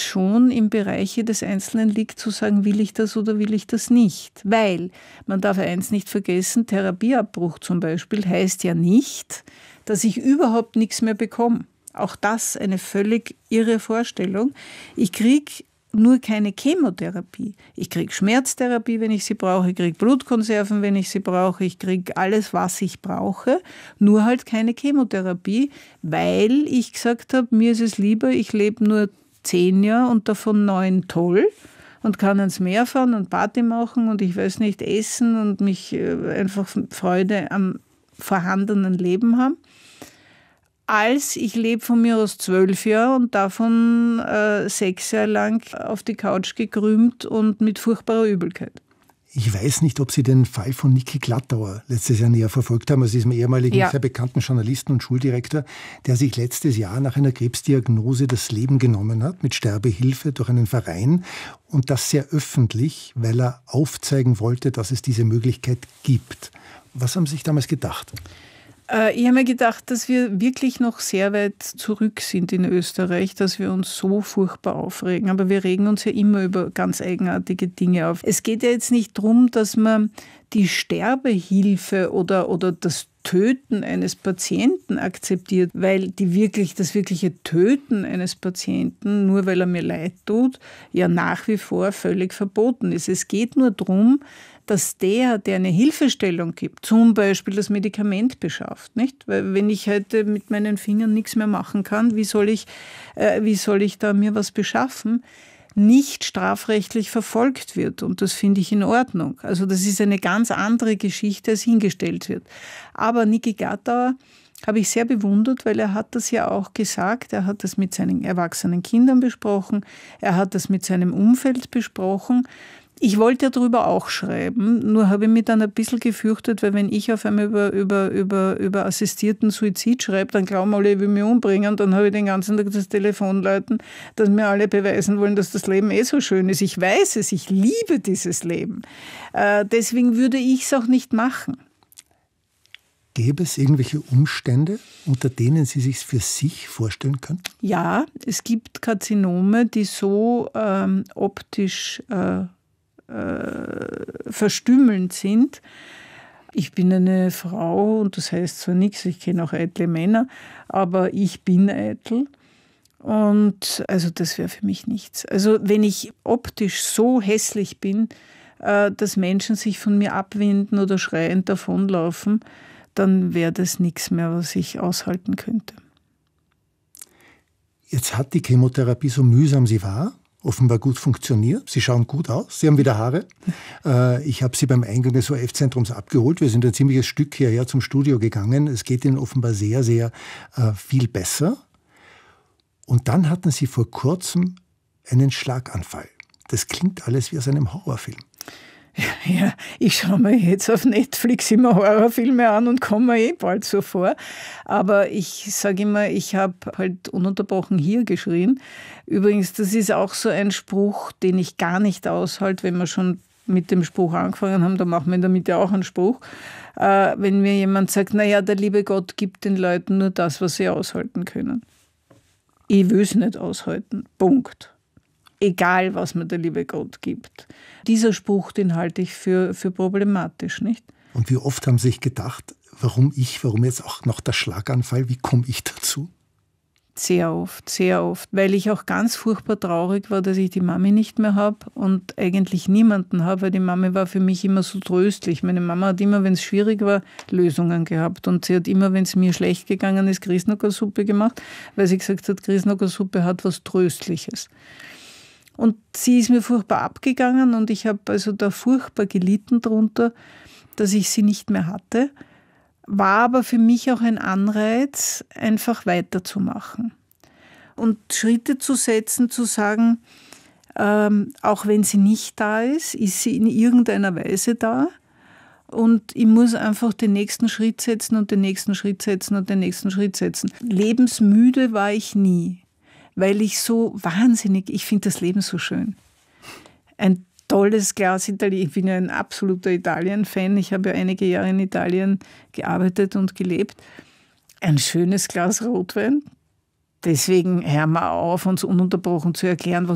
schon im Bereich des Einzelnen liegt, zu sagen, will ich das oder will ich das nicht. Weil, man darf eins nicht vergessen, Therapieabbruch zum Beispiel heißt ja nicht, dass ich überhaupt nichts mehr bekomme. Auch das eine völlig irre Vorstellung. Ich kriege nur keine Chemotherapie. Ich kriege Schmerztherapie, wenn ich sie brauche, ich kriege Blutkonserven, wenn ich sie brauche, ich kriege alles, was ich brauche, nur halt keine Chemotherapie, weil ich gesagt habe, mir ist es lieber, ich lebe nur 10 Jahre und davon 9 toll und kann ans Meer fahren und Party machen und ich weiß nicht, essen und mich einfach Freude am vorhandenen Leben haben, als ich lebe von mir aus 12 Jahre und davon 6 Jahre lang auf die Couch gekrümmt und mit furchtbarer Übelkeit. Ich weiß nicht, ob Sie den Fall von Niki Glattauer letztes Jahr näher verfolgt haben, also diesem ehemaligen, sehr bekannten Journalisten und Schuldirektor, der sich letztes Jahr nach einer Krebsdiagnose das Leben genommen hat, mit Sterbehilfe durch einen Verein, und das sehr öffentlich, weil er aufzeigen wollte, dass es diese Möglichkeit gibt. Was haben Sie sich damals gedacht? Ich habe mir gedacht, dass wir wirklich noch sehr weit zurück sind in Österreich, dass wir uns so furchtbar aufregen. Aber wir regen uns ja immer über ganz eigenartige Dinge auf. Es geht ja jetzt nicht darum, dass man die Sterbehilfe oder das Töten eines Patienten akzeptiert, weil das wirkliche Töten eines Patienten, nur weil er mir leid tut, ja nach wie vor völlig verboten ist. Es geht nur darum, dass der eine Hilfestellung gibt, zum Beispiel das Medikament beschafft, nicht? Weil wenn ich heute mit meinen Fingern nichts mehr machen kann, wie soll ich da mir was beschaffen? Nicht strafrechtlich verfolgt wird. Und das finde ich in Ordnung. Also das ist eine ganz andere Geschichte, als hingestellt wird. Aber Niki Glattauer habe ich sehr bewundert, weil er hat das ja auch gesagt. Er hat das mit seinen erwachsenen Kindern besprochen. Er hat das mit seinem Umfeld besprochen. Ich wollte ja darüber auch schreiben, nur habe ich mich dann ein bisschen gefürchtet, weil wenn ich auf einmal über assistierten Suizid schreibe, dann glauben alle, ich will mich umbringen, dann habe ich den ganzen Tag das Telefon läuten, dass mir alle beweisen wollen, dass das Leben so schön ist. Ich weiß es, ich liebe dieses Leben. Deswegen würde ich es auch nicht machen. Gäbe es irgendwelche Umstände, unter denen Sie sich für sich vorstellen können? Ja, es gibt Karzinome, die so optisch verstümmelnd sind. Ich bin eine Frau und das heißt zwar nichts, ich kenne auch eitle Männer, aber ich bin eitel und also das wäre für mich nichts. Also wenn ich optisch so hässlich bin, dass Menschen sich von mir abwenden oder schreiend davonlaufen, dann wäre das nichts mehr, was ich aushalten könnte. Jetzt hat die Chemotherapie, so mühsam sie war, offenbar gut funktioniert. Sie schauen gut aus. Sie haben wieder Haare. Ich habe Sie beim Eingang des ORF-Zentrums abgeholt. Wir sind ein ziemliches Stück hierher zum Studio gegangen. Es geht Ihnen offenbar sehr, sehr viel besser. Und dann hatten Sie vor kurzem einen Schlaganfall. Das klingt alles wie aus einem Horrorfilm. Ja, ich schaue mir jetzt auf Netflix immer Horrorfilme an und komme mir bald so vor. Aber ich sage immer, ich habe halt ununterbrochen hier geschrien. Übrigens, das ist auch so ein Spruch, den ich gar nicht aushalte, wenn wir schon mit dem Spruch angefangen haben, dann machen wir in der Mitte auch einen Spruch. Wenn mir jemand sagt, naja, der liebe Gott gibt den Leuten nur das, was sie aushalten können. Ich will es nicht aushalten. Punkt. Egal, was mir der liebe Gott gibt. Dieser Spruch, den halte ich für problematisch, nicht? Und wie oft haben Sie sich gedacht, warum jetzt auch noch der Schlaganfall, wie komme ich dazu? Sehr oft, weil ich auch ganz furchtbar traurig war, dass ich die Mami nicht mehr habe und eigentlich niemanden habe, weil die Mami war für mich immer so tröstlich. Meine Mama hat immer, wenn es schwierig war, Lösungen gehabt und sie hat immer, wenn es mir schlecht gegangen ist, Grießnoggersuppe gemacht, weil sie gesagt hat, Grießnoggersuppe hat was Tröstliches. Und sie ist mir furchtbar abgegangen und ich habe also da furchtbar gelitten darunter, dass ich sie nicht mehr hatte. War aber für mich auch ein Anreiz, einfach weiterzumachen. Und Schritte zu setzen, zu sagen, auch wenn sie nicht da ist sie in irgendeiner Weise da. Und ich muss einfach den nächsten Schritt setzen und den nächsten Schritt setzen und den nächsten Schritt setzen. Lebensmüde war ich nie. Weil ich ich finde das Leben so schön. Ein tolles Glas Italien. Ich bin ja ein absoluter Italien-Fan. Ich habe ja einige Jahre in Italien gearbeitet und gelebt. Ein schönes Glas Rotwein. Deswegen hören wir auf, uns ununterbrochen zu erklären,